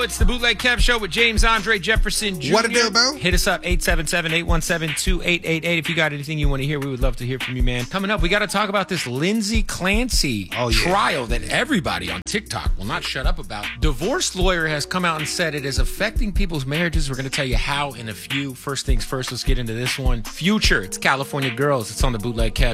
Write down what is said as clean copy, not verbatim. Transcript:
It's the Bootleg Kev Show with James Andre Jefferson Jr. What it do, Bo? Hit us up, 877-817-2888. If you got anything you want to hear, we would love to hear from you, man. Coming up, we got to talk about this Lindsay Clancy trial that everybody on TikTok will not shut up about. Divorce lawyer has come out and said it is affecting people's marriages. We're going to tell you how in a few. First things first, let's get into this one. Future, it's California Girls. It's on the Bootleg Kev